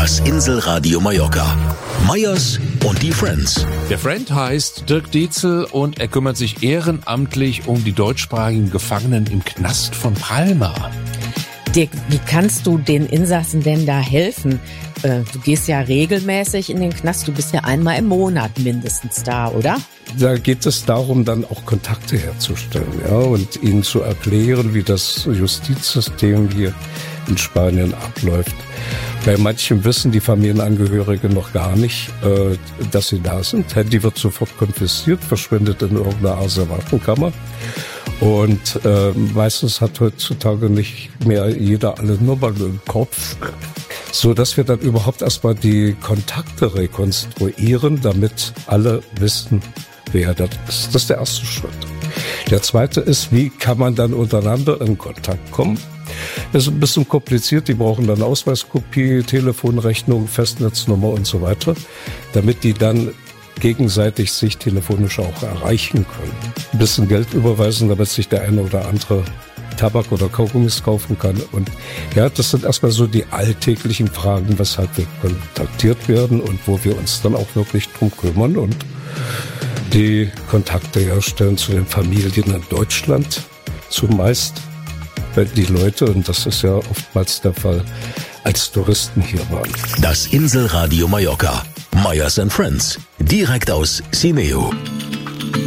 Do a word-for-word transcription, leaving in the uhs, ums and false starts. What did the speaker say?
Das Inselradio Mallorca. Meyers und die Friends. Der Friend heißt Dirk Dietzel und er kümmert sich ehrenamtlich um die deutschsprachigen Gefangenen im Knast von Palma. Dirk, wie kannst du den Insassen denn da helfen? Du gehst ja regelmäßig in den Knast, du bist ja einmal im Monat mindestens da, oder? Da geht es darum, dann auch Kontakte herzustellen, ja, und ihnen zu erklären, wie das Justizsystem hier in Spanien abläuft. Bei manchen wissen die Familienangehörigen noch gar nicht, äh, dass sie da sind. Handy wird sofort konfisziert, verschwindet in irgendeiner Asservatenkammer. Und äh, meistens hat heutzutage nicht mehr jeder alle Nummern im Kopf, so dass wir dann überhaupt erstmal die Kontakte rekonstruieren, damit alle wissen, wer das ist. Das ist der erste Schritt. Der zweite ist, wie kann man dann untereinander in Kontakt kommen? Das ist ein bisschen kompliziert, die brauchen dann Ausweiskopie, Telefonrechnung, Festnetznummer und so weiter, damit die dann gegenseitig sich telefonisch auch erreichen können. Ein bisschen Geld überweisen, damit sich der eine oder andere Tabak oder Kaugummis kaufen kann. Und ja, das sind erstmal so die alltäglichen Fragen, weshalb wir kontaktiert werden und wo wir uns dann auch wirklich drum kümmern und die Kontakte herstellen zu den Familien in Deutschland zumeist, wenn die Leute, und das ist ja oftmals der Fall, als Touristen hier waren. Das Inselradio Mallorca. Meyers and Friends. Direkt aus Simeo.